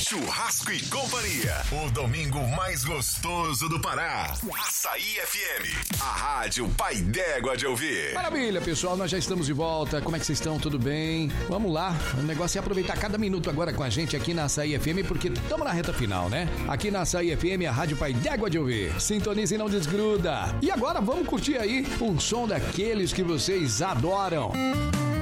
Churrasco e Companhia, o domingo mais gostoso do Pará. Açaí FM, a rádio pai d'égua de ouvir. Maravilha, pessoal, nós já estamos de volta. Como é que vocês estão? Tudo bem? Vamos lá, o negócio é aproveitar cada minuto agora com a gente aqui na Açaí FM, porque estamos na reta final, né? Aqui na Açaí FM, a rádio pai d'égua de ouvir. Sintonize e não desgruda. E agora vamos curtir aí um som daqueles que vocês adoram.